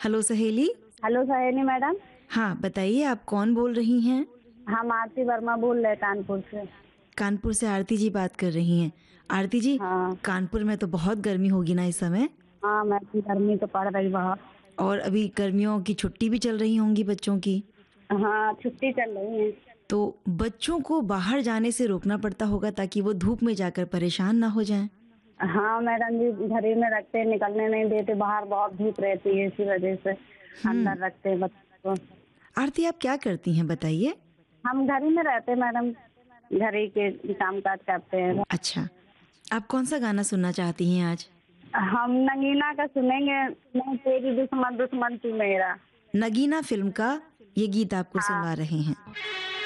Hello सहेली। Hello सहेली madam. हाँ, बताइए आप कौन बोल रही हैं? हम आरती वर्मा बोल रहे हैं कानपुर से। कानपुर से आरती जी बात कर रही हैं। आरती जी, हाँ। कानपुर में तो बहुत गर्मी होगी ना इस समय? हाँ मैडम, गर्मी तो पड़ रही बहुत। और अभी गर्मियों की छुट्टी भी चल रही होंगी बच्चों की। हाँ, छुट्टी चल रही है। तो बच्चों को बाहर जाने से रोकना पड़ता होगा ताकि वो धूप में जाकर परेशान ना हो जाएं। हाँ मैडम जी, घर ही में रखते हैं, निकलने नहीं देते, बाहर बहुत धूप रहती है, इसी वजह से हुँ। अंदर रखते हैं बच्चों को। आरती आप क्या करती हैं बताइए? हम घर ही में रहते हैं मैडम, घर ही के काम काज करते हैं। अच्छा, आप कौन-सा गाना सुनना चाहती हैं आज? हम नगीना का सुनेंगे, मैं तेरी दुश्मन दुश्मन तू मेरा। नगीना फ़िल्म का ये गीत आपको हाँ। सुनवा रहे हैं।